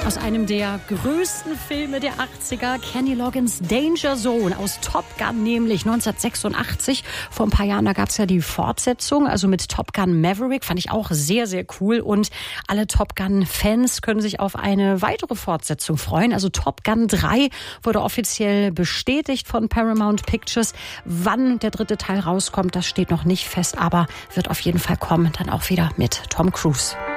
Aus einem der größten Filme der 80er, Kenny Loggins Danger Zone aus Top Gun, nämlich 1986. Vor ein paar Jahren, da gab es ja die Fortsetzung, also mit Top Gun Maverick, fand ich auch sehr, sehr cool. Und alle Top Gun-Fans können sich auf eine weitere Fortsetzung freuen. Also Top Gun 3 wurde offiziell bestätigt von Paramount Pictures. Wann der dritte Teil rauskommt, das steht noch nicht fest, aber wird auf jeden Fall kommen, dann auch wieder mit Tom Cruise.